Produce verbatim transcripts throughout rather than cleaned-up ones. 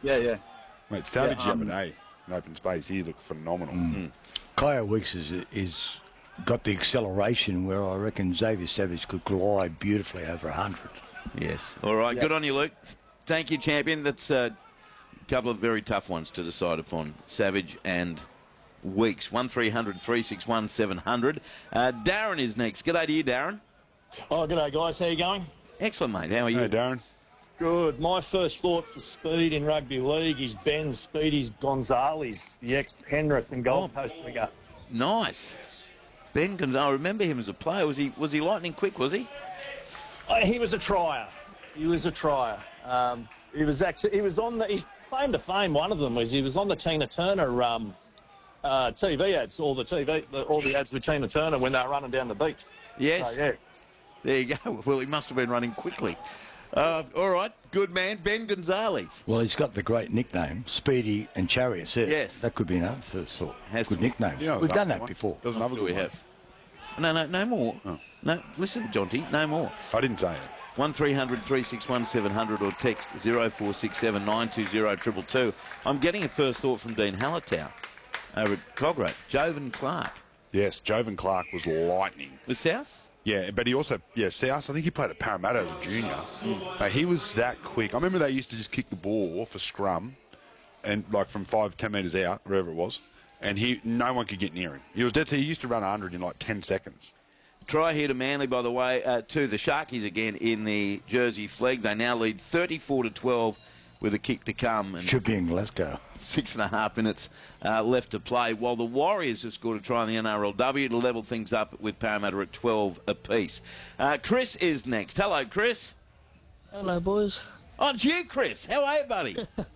Yeah, yeah. Mate, Savage Yeah, um, the other day in open space, he looked phenomenal. Mm. Kyle Weeks is, is got the acceleration where I reckon Xavier Savage could glide beautifully over one hundred. Yes. All right. Yeah. Good on you, Luke. Thank you, champion. That's a couple of very tough ones to decide upon. Savage and Weeks. one three hundred three six one seven hundred. Uh, Darren is next. G'day to you, Darren. Oh, g'day, guys. How you going? Excellent, mate. How are you? Hey, Darren. Good. My first thought for speed in rugby league is Ben Speedy's Gonzalez, the ex-Penrith and Gold Oh. Coast winger. Nice. Ben Gonzalez. I remember him as a player. Was he was he lightning quick, was he? Uh, he was a trier. He was a trier. Um, he was actually, he was on the, his claim to fame, one of them was he was on the Tina Turner um, uh, T V ads, all the T V, the, all the ads with Tina Turner when they were running down the beach. Yes. So, yeah. There you go. Well, he must have been running quickly. Uh, all right. Good man. Ben Gonzalez. Well, he's got the great nickname, Speedy and Chariots. Yeah, Yes. That could be another first thought. Has Good to be. nickname. Yeah, We've done another that one. before. There's another Do good we one. have? No, no, no more. Oh. No, listen, Jonty, no more. I didn't say it. one three hundred three six one seven hundred or text zero four six seven nine two zero two two two. I'm getting a first thought from Dean Hallertau over at Cograte. Jovan Clark. Yes, Jovan Clark was lightning. With South? Yeah, but he also, yeah, South, I think he played at Parramatta as a junior. Mm. Mate, he was that quick. I remember they used to just kick the ball for scrum, and like from five, ten metres out, wherever it was, and he no one could get near him. He was dead. So he used to run one hundred in like ten seconds. Try here to Manly, by the way, uh, to the Sharkies again in the Jersey flag. They now lead thirty-four to twelve with a kick to come. And Should be in Glasgow. Six and a half minutes uh, left to play, while the Warriors have scored a try in the N R L W to level things up with Parramatta at twelve apiece. Uh, Chris is next. Hello, Chris. Hello, boys. Oh, it's you, Chris. How are you, buddy?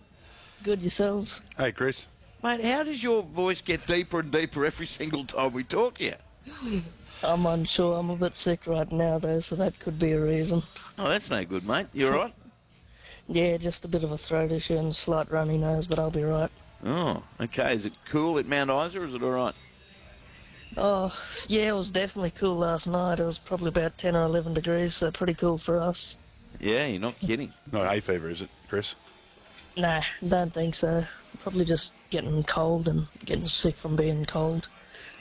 Good yourselves? Hey, Chris. Mate, how does your voice get deeper and deeper every single time we talk to you? I'm unsure. I'm a bit sick right now, though, so that could be a reason. Oh, that's no good, mate. You all right? Yeah, just a bit of a throat issue and slight runny nose, but I'll be right. Oh, okay. Is it cool at Mount Isa, or is it all right? Oh, yeah, it was definitely cool last night. It was probably about ten or eleven degrees, so pretty cool for us. Yeah, you're not kidding. Not hay fever, is it, Chris? Nah, don't think so. Probably just getting cold and getting sick from being cold.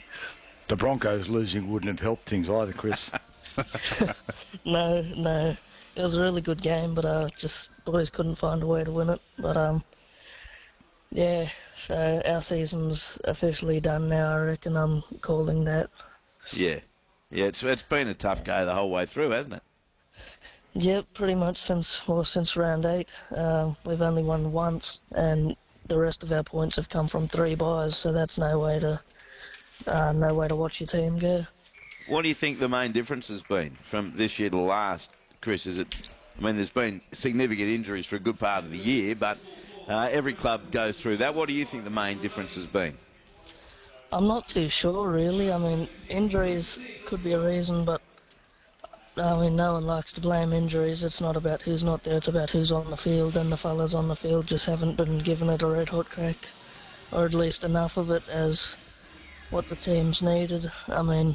The Broncos losing wouldn't have helped things either, Chris. No, no. It was a really good game, but uh, just boys couldn't find a way to win it. But um, yeah. So our season's officially done now. I reckon I'm calling that. Yeah. Yeah, it's it's been a tough go the whole way through, hasn't it? Yep, pretty much since well since round eight. Uh, we've only won once, and the rest of our points have come from three buys. So that's no way to uh, no way to watch your team go. What do you think the main difference has been from this year to last, Chris? Is it? I mean, there's been significant injuries for a good part of the year, but uh, every club goes through that. What do you think the main difference has been? I'm not too sure, really. I mean, injuries could be a reason, but I mean, no one likes to blame injuries. It's not about who's not there, it's about who's on the field, and the fellas on the field just haven't been given it a red-hot crack, or at least enough of it as what the team's needed. I mean,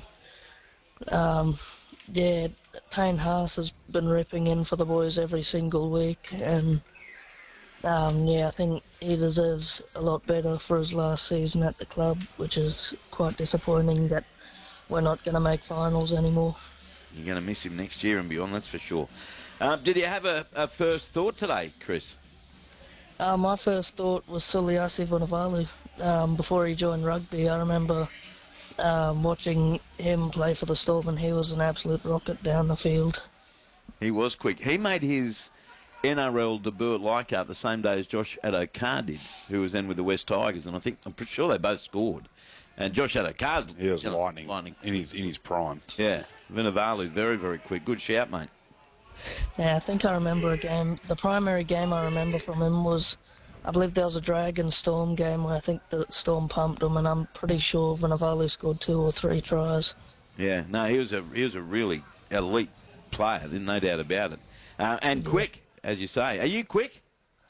um, yeah, Payne Haas has been ripping in for the boys every single week, and um, yeah, I think he deserves a lot better for his last season at the club, which is quite disappointing that we're not going to make finals anymore. You're going to miss him next year and beyond, that's for sure. Um, did you have a, a first thought today, Chris? Uh, my first thought was Suliasi Vunivalu. Um, before he joined rugby, I remember um, watching him play for the Storm, and he was an absolute rocket down the field. He was quick. He made his N R L debut at Leichhardt the same day as Josh Adokar did, who was then with the West Tigers, and I think, I'm pretty sure they both scored. And Josh Adokar's... He was you know, lightning, lightning in his in his prime. Yeah, Vunivalu, very, very quick. Good shout, mate. Yeah, I think I remember a game. The primary game I remember from him was, I believe there was a Dragon Storm game where I think the Storm pumped him, and I'm pretty sure Vunivalu scored two or three tries. Yeah, no, he was a he was a really elite player, there's no doubt about it. Uh, and quick, as you say. Are you quick?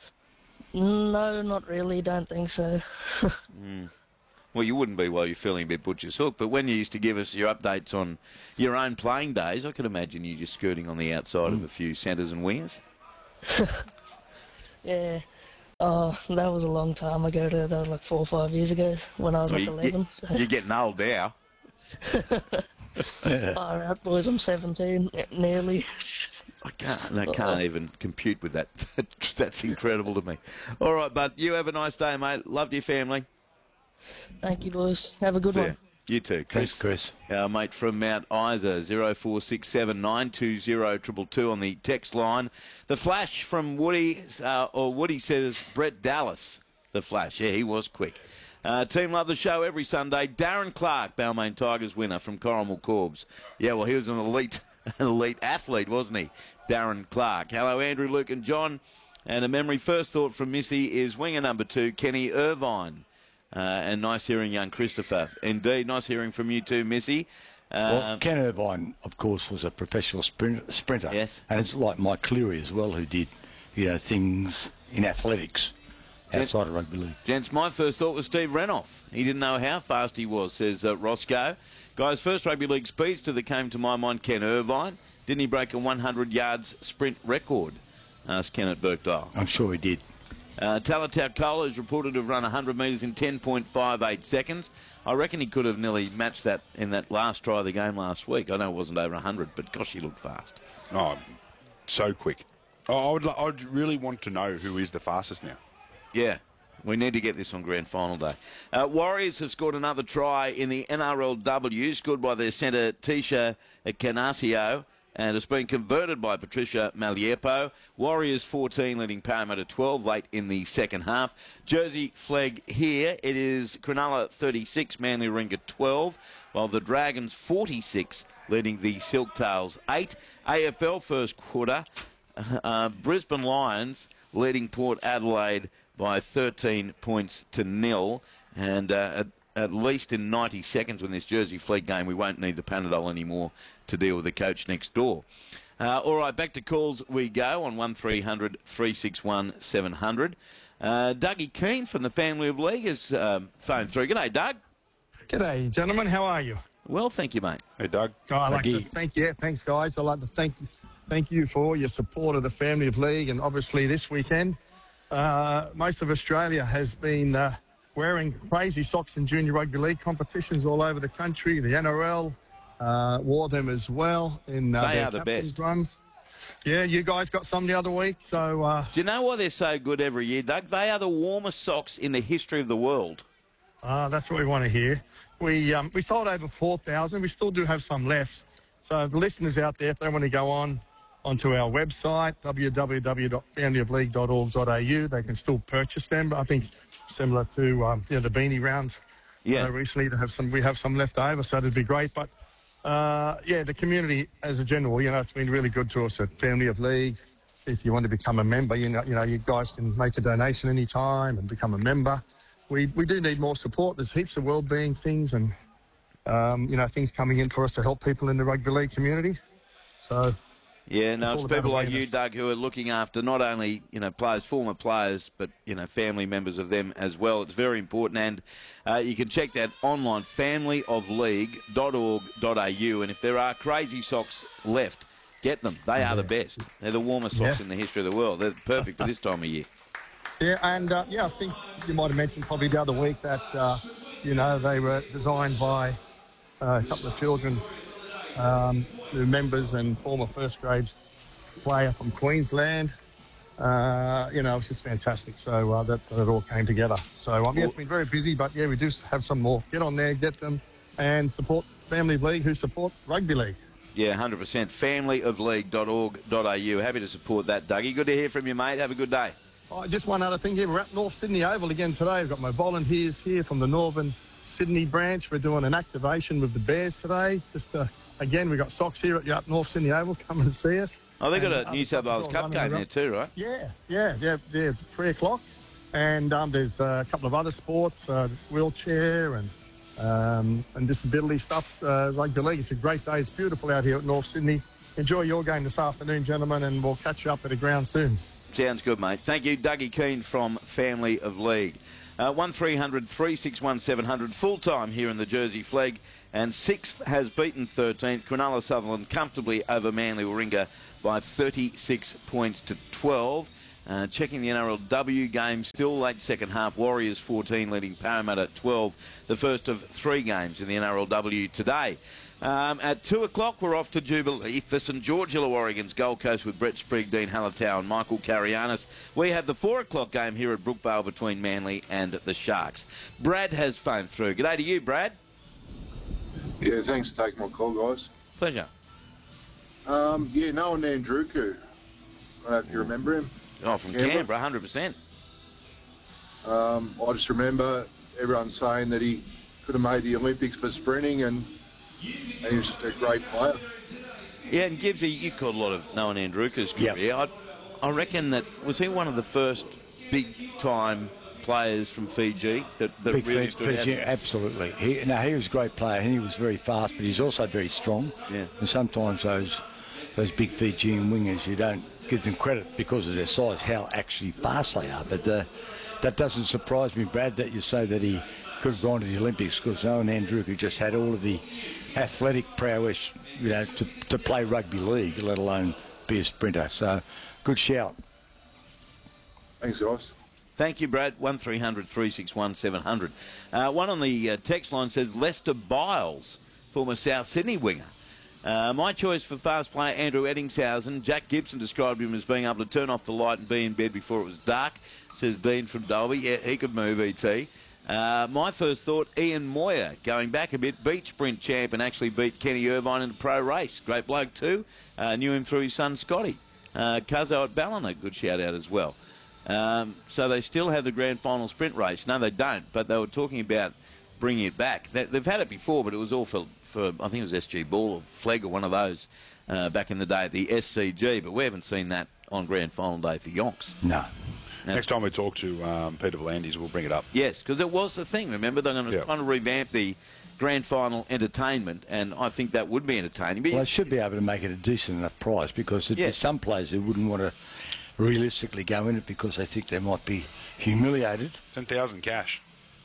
No, not really. Don't think so. mm. Well, you wouldn't be while you're feeling a bit butcher's hook, but when you used to give us your updates on your own playing days, I could imagine you just skirting on the outside mm. of a few centres and wingers. Yeah. Oh, that was a long time ago. That was like four or five years ago when I was Well, like you, eleven. So. You're getting old now. Far out, boys. I'm seventeen, nearly. I can't, I can't even compute with that. That's incredible to me. All right, bud. You have a nice day, mate. Love your family. Thank you, boys. Have a good See ya. one. You too, Chris. Thanks, Chris. Our mate from Mount Isa, zero four six seven nine two zero two two two on the text line. The Flash from Woody, uh, or Woody says Brett Dallas. The Flash, yeah, he was quick. Uh, team love the show every Sunday. Darren Clark, Balmain Tigers winner from Corrimal Corbs. Yeah, well, he was an elite, an elite athlete, wasn't he? Darren Clark. Hello, Andrew, Luke and John. And a memory first thought from Missy is winger number two, Kenny Irvine. Uh, and nice hearing young Christopher. Indeed, nice hearing from you too, Missy. Uh, Well, Ken Irvine, of course, was a professional sprint, sprinter. Yes. And it's like Mike Cleary as well, who did, you know, things in athletics outside of rugby league. Gents, my first thought was Steve Renoff. He didn't know how fast he was, says uh, Roscoe. Guys, first rugby league speedster that came to my mind, Ken Irvine. Didn't he break a one hundred yards sprint record? Asked Ken at Birkdale. I'm sure he did. Uh, Talatau Kola is reported to have run one hundred metres in ten point five eight seconds. I reckon he could have nearly matched that in that last try of the game last week. I know it wasn't over one hundred, but gosh, he looked fast. Oh, so quick. Oh, I would, I would really want to know who is the fastest now. Yeah, we need to get this on grand final day. Uh, Warriors have scored another try in the N R L W, scored by their centre Tisha Canasio, and it's been converted by Patricia Maliepo. Warriors fourteen, leading Parramatta twelve late in the second half. Jersey flag here. It is Cronulla thirty-six, Manly Warringah twelve, while the Dragons forty-six, leading the Silktails eight. A F L first quarter, uh, Brisbane Lions leading Port Adelaide by thirteen points to nil. And uh, at, at least in ninety seconds when this Jersey flag game, we won't need the Panadol anymore to deal with the coach next door. Uh, all right, back to calls we go on one three hundred three six one seven hundred. Uh, Dougie Keane from the Family of League has um, phoned through. G'day, Doug. G'day, gentlemen. How are you? Well, thank you, mate. Hey, Doug. Oh, I'd like to Dougie. thank you. Thanks, guys. I'd like to thank thank you for all your support of the Family of League, and obviously this weekend, uh, most of Australia has been uh, wearing crazy socks in junior rugby league competitions all over the country. The N R L uh, wore them as well in uh, They their are the captain's best. runs. Yeah, you guys got some the other week, so uh, Do you know why they're so good every year, Doug? They are the warmest socks in the history of the world. Uh, that's what we want to hear. We um, we sold over four thousand. We still do have some left. So the listeners out there, if they want to go on onto our website, w w w dot family of league dot org dot a u, they can still purchase them. But I think similar to um, you know, the beanie rounds Yeah. uh, recently, they have some. We have some left over, so that'd be great. But uh, yeah, the community as a general, you know, it's been really good to us at Family of League. If you want to become a member, you know, you know, you guys can make a donation anytime and become a member. We we do need more support. There's heaps of wellbeing things and, um, you know, things coming in for us to help people in the rugby league community. So, Yeah, no, It's it's, all about people like you, awareness. Doug, who are looking after not only, you know, players, former players, but, you know, family members of them as well. It's very important. And uh, you can check that online, family of league dot org dot a u. And if there are crazy socks left, get them. They are the best. They're the warmest socks Yeah. in the history of the world. They're perfect for this time of year. yeah, and, uh, yeah, I think you might have mentioned probably the other week that, uh, you know, they were designed by uh, a couple of children, um, who are members and former first grade player from Queensland. Uh, you know, it's just fantastic. So uh, that, that it all came together. So um, yeah, it's been very busy, but yeah, we do have some more. Get on there, get them, and support Family League, who support rugby league. Yeah, one hundred percent. family of league dot org dot a u. Happy to support that, Dougie. Good to hear from you, mate. Have a good day. Oh, just one other thing here. We're at North Sydney Oval again today. I've got my volunteers here from the Northern Sydney branch. We're doing an activation with the Bears today. Just uh, again, we've got socks here at up North Sydney Oval. Come and see us. Oh, they've got And a other New South stuff Wales as well Cup running game there around. too, right? Yeah, yeah, yeah, yeah. Three o'clock, and um, there's uh, a couple of other sports, uh, wheelchair and um, and disability stuff. Uh, rugby league. It's a great day. It's beautiful out here at North Sydney. Enjoy your game this afternoon, gentlemen, and we'll catch you up at the ground soon. Sounds good, mate. Thank you, Dougie Keane from Family of League. Uh, one three hundred three six one seven hundred, full-time here in the Jersey Flag. And sixth has beaten thirteenth. Cronulla Sutherland comfortably over Manly Warringah by thirty-six points to twelve. Uh, checking the N R L W game, still late second half. Warriors fourteen leading Parramatta twelve. The first of three games in the N R L W today. Um, at two o'clock, we're off to Jubilee for St George Illawarra's Gold Coast with Brett Sprigg, Dean Hallertau and Michael Carianis. We have the four o'clock game here at Brookvale between Manly and the Sharks. Brad has phoned through. G'day to you, Brad. Yeah, thanks for taking my call, guys. Pleasure. Um, yeah, Noah Nandruku. I don't know if you remember him. Oh, from Canberra. Canberra, one hundred percent. Um, I just remember everyone saying that he could have made the Olympics for sprinting, and, and he was just a great player. Yeah, and Gibbsy, you caught a lot of Noah Nandruku's career. Yep. I, I reckon that, was he one of the first big-time players from Fiji that, that Big really Fiji, stood Fiji, out? absolutely. He, no, he was a great player, and he was very fast, but he's also very strong. Yeah. And sometimes those those big Fijian wingers, you don't give them credit because of their size, how actually fast they are. But uh, that doesn't surprise me, Brad, that you say that he could have gone to the Olympics, because Noah Nandruku just had all of the athletic prowess, you know, to, to play rugby league, let alone be a sprinter. So, good shout. Thanks, guys. Thank you, Brad. one three hundred three six one seven hundred. Uh, one on the uh, text line says Lester Biles, former South Sydney winger. Uh, my choice for fast player, Andrew Eddingshausen. Jack Gibson described him as being able to turn off the light and be in bed before it was dark, says Dean from Dolby. Yeah, he could move, E T. Uh, my first thought, Ian Moyer, going back a bit, beat sprint champ and actually beat Kenny Irvine in a pro race. Great bloke too. Uh, knew him through his son Scotty. Uh, Cuzzo at Ballina, good shout out as well. Um, so they still have the grand final sprint race. No, they don't, but they were talking about bringing it back. They, they've had it before, but it was all for, for, I think it was S G Ball or Flegg or one of those uh, back in the day at the S C G, but we haven't seen that on grand final day for Yonks. No. No. Next time we talk to um, Peter V'landys, we'll bring it up. Yes, because it was the thing. Remember, they're going to Yeah. try to revamp the grand final entertainment, and I think that would be entertaining. But Well, they should be able to make it a decent enough price, because there'd Yeah. be some players who wouldn't want to realistically go in it because they think they might be humiliated. ten thousand cash.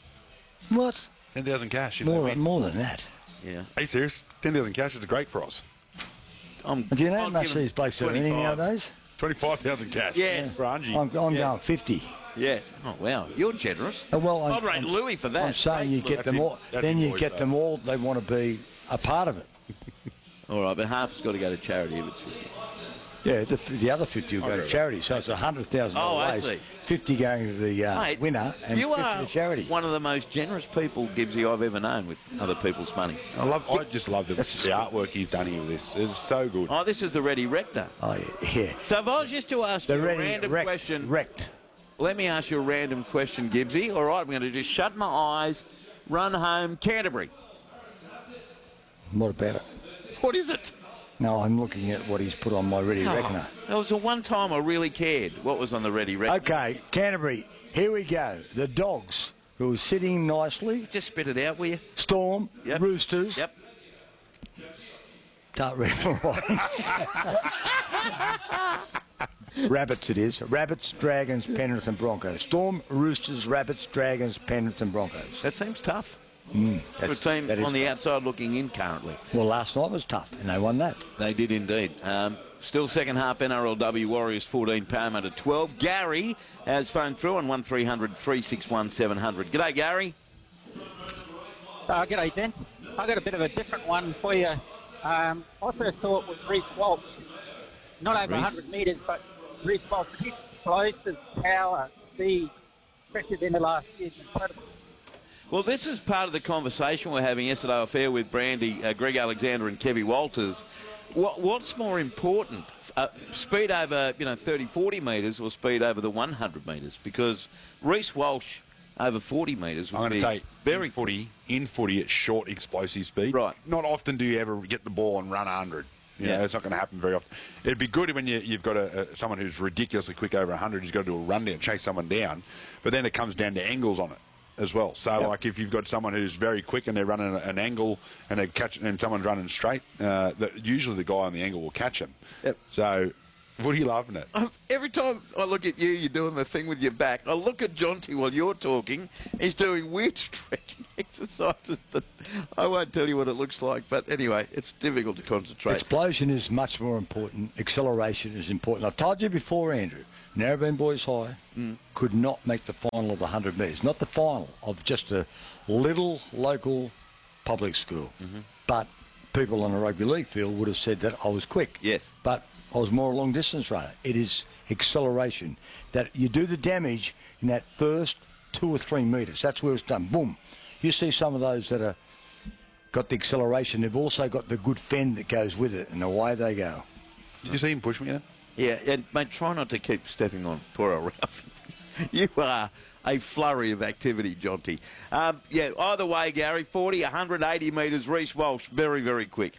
What? ten thousand cash. if More, they win. more than that. yeah, Are you serious? ten thousand cash is a great price. I'm, Do you know how I'll much give 'em these blokes are earning twenty-five. nowadays? twenty-five thousand cash. Yes. For Angie. I'm, I'm Yeah. going fifty. Yes. Oh wow, you're generous. Uh, well, I'm, I'd rate I'm- Louis for that. I'm saying you get That's them it. all. That's Then it, you boys, get though. them all. They want to be a part of it. All right, but half's got to go to charity if it's fifty. Yeah, the, the other fifty will go to Okay. charity. So it's a hundred thousand Oh, I dollars. see. Fifty going to the uh, Mate, winner and you fifty are to charity. one of the most generous people, Gibbsy, I've ever known with other people's money. I love. I just love the, the artwork he's done here with this. It's so good. Oh, this is the Ready Rector. Oh yeah. So if I was just to ask The you a ready random wrecked, question, wrecked. let me ask you a random question, Gibbsy. All right, I'm going to just shut my eyes, run home, Canterbury. What about it? What is it? No, I'm looking at what he's put on my ready reckoner. That was the one time I really cared. What was on the Ready Rector? Okay, Canterbury. Here we go. The Dogs, who are sitting nicely. Just spit it out, will you? Storm, Yep. Roosters. Yep. Don't read Rabbits it is. Rabbits, Dragons, Penrith and Broncos. Storm, Roosters, Rabbits, Dragons, Penrith and Broncos. That seems tough. Mm, For a that's- team that is on the tough. outside looking in currently. Well, last night was tough, and they won that. They did indeed. Um, still second half N R L W, Warriors fourteen, Parramatta twelve. Gary has phoned through on one three hundred three six one seven hundred. G'day, Gary. Uh, g'day, gents. I've got a bit of a different one for you. Um, I first thought was Reece Walsh. Not over Reece? one hundred metres, but Reece Walsh, his explosive power, speed, pressured in the last year is incredible. Well, this is part of the conversation we're having yesterday off air with Brandy, uh, Greg Alexander and Kevy Walters. What, what's more important, uh, speed over, you know, thirty, forty metres or speed over the one hundred metres? Because Reece Walsh over forty metres would I'm going be to take very in footy. In footy, it's short, explosive speed. Right. Not often do you ever get the ball and run one hundred. You Yeah. know, it's not going to happen very often. It'd be good when you, you've got a, a, someone who's ridiculously quick over one hundred. He's got to do a run down, chase someone down. But then it comes down to angles on it as well. So, Yep. like, if you've got someone who's very quick and they're running a- an angle and they catch and someone's running straight, uh, the, usually the guy on the angle will catch him. Yep. So, what are you loving it? Um, every time I look at you, you're doing the thing with your back. I look at Jonty while you're talking. He's doing weird stretching exercises that I won't tell you what it looks like. But anyway, it's difficult to concentrate. Explosion is much more important. Acceleration is important. I've told you before, Andrew, Narrabeen Boys High mm. could not make the final of the one hundred metres. Not the final of just a little local public school. Mm-hmm. But people on a rugby league field would have said that I was quick. Yes. But I was more a long distance runner. It is acceleration. That you do the damage in that first two or three metres. That's where it's done. Boom. You see some of those that are got the acceleration. They've also got the good fend that goes with it, and away they go. Did you see him push me then? Yeah, and mate, try not to keep stepping on poor old Ralph. You are a flurry of activity, Jonty. Um, yeah, either way, Gary, forty, one hundred eighty metres, Reece Walsh, very, very quick.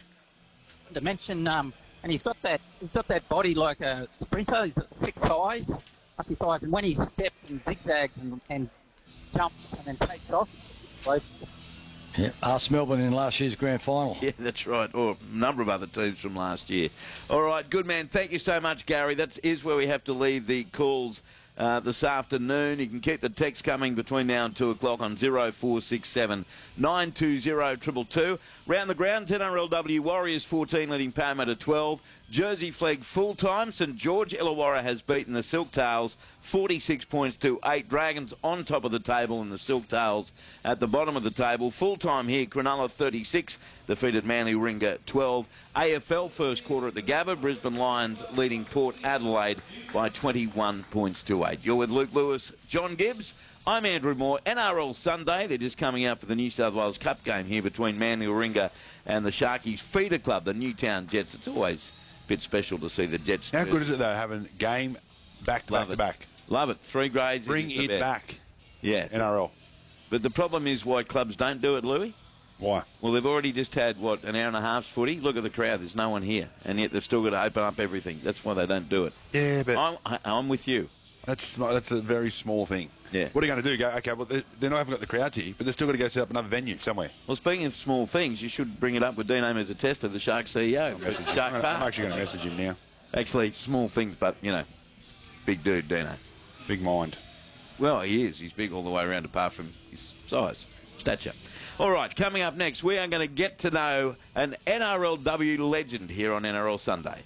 To mention, um, and he's got that he's got that body like a sprinter. He's got six thighs, up his thighs, and when he steps and zigzags and, and jumps and then takes off, so yeah, ask Melbourne in last year's grand final. Yeah, that's right. Or a number of other teams from last year. All right, good man. Thank you so much, Gary. That is where we have to leave the calls uh, this afternoon. You can keep the text coming between now and two o'clock on zero four six seven nine two zero two two two. Round the ground, ten R L W Warriors fourteen leading Parramatta twelve. Jersey Flegg full-time. St George Illawarra has beaten the Silktails forty-six points to eight. Dragons on top of the table and the Silktails at the bottom of the table. Full-time here, Cronulla thirty-six, defeated Manly Warringah twelve. A F L first quarter at the Gabba. Brisbane Lions leading Port Adelaide by twenty-one points to eight. You're with Luke Lewis, John Gibbs. I'm Andrew Moore. N R L Sunday. They're just coming out for the New South Wales Cup game here between Manly Warringah and the Sharkies feeder club, the Newtown Jets. It's always a bit special to see the Jets. How good is it, though, having game back to back to back? Love it. Three grades. Bring it back. Yeah. N R L. But the problem is why clubs don't do it, Louis. Why? Well, they've already just had, what, an hour and a half's footy? Look at the crowd. There's no one here. And yet they've still got to open up everything. That's why they don't do it. Yeah, but... I'm, I'm with you. That's that's a very small thing. Yeah. What are you going to do? Go, okay, well, they, they not haven't got the crowds here, but they're still got to go set up another venue somewhere. Well, speaking of small things, you should bring it up with Dean Amos, a tester, the Sharks C E O. I'm, Shark I'm, Park. I'm actually going to message him now. Actually, small things, but, you know, big dude, Dino. Big mind. Well, he is. He's big all the way around, apart from his size, stature. All right, coming up next, we are going to get to know an N R L W legend here on N R L Sunday.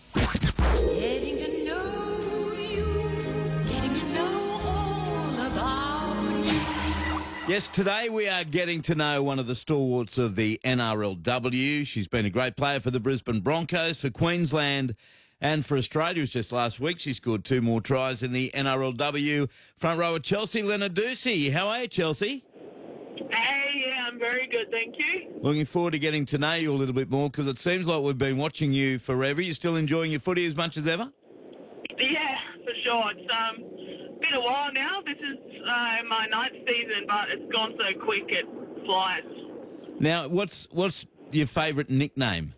Getting to know you, getting to know all about you. Yes, today we are getting to know one of the stalwarts of the N R L W. She's been a great player for the Brisbane Broncos, for Queensland and for Australia. It was just last week she scored two more tries in the N R L W. Front rower Chelsea Lenadusi. How are you, Chelsea? Hey, yeah, I'm very good, thank you. Looking forward to getting to know you a little bit more because it seems like we've been watching you forever. You still enjoying your footy as much as ever? Yeah, for sure. It's um, been a while now. This is uh, my ninth season, but it's gone so quick it flies. Now, what's what's your favourite nickname?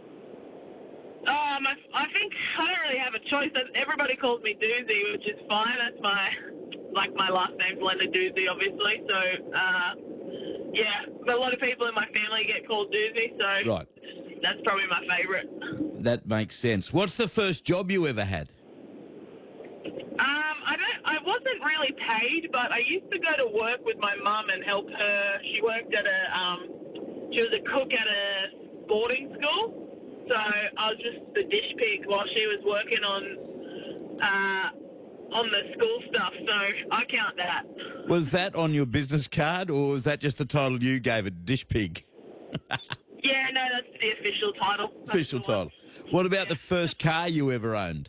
Um, I, I think I don't really have a choice. Everybody calls me Doozy, which is fine. That's my, like my last name's Lenadusi, obviously. So, uh, yeah, but a lot of people in my family get called Doozy, so right. That's probably my favourite. That makes sense. What's the first job you ever had? Um, I don't. I wasn't really paid, but I used to go to work with my mum and help her. She worked at a. Um, she was a cook at a boarding school. So I was just the dish pig while she was working on uh, on the school stuff. So I count that. Was that on your business card, or was that just the title you gave it, dish pig? Yeah, no, that's the official title. Official title. What about the first car you ever owned?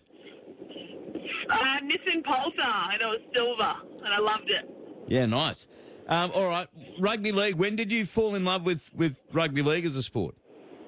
Uh, Nissan Pulsar, and it was silver, and I loved it. Yeah, nice. Um, all right, rugby league. When did you fall in love with, with rugby league as a sport?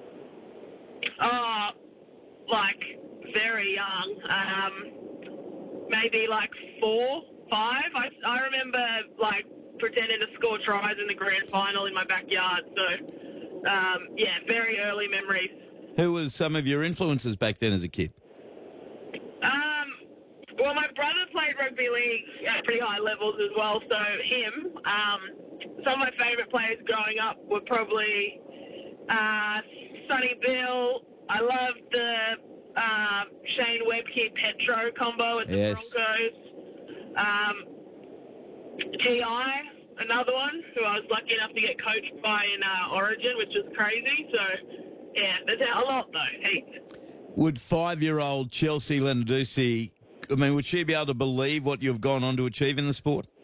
Oh, like very young. Um, maybe like four, five. I, I remember like pretending to score tries in the grand final in my backyard. So, um, yeah, very early memories. Who was some of your influences back then as a kid? Um, well, my brother played rugby league at pretty high levels as well. So him. Um, some of my favourite players growing up were probably uh, Sonny Bill. I loved the uh, Shane Webke Petro combo at the yes. Broncos. Um, T I, another one, who I was lucky enough to get coached by in uh, Origin, which was crazy. So, yeah, there's a lot, though, heaps. Would five-year-old Chelsea Lenadusi I mean, would she be able to believe what you've gone on to achieve in the sport?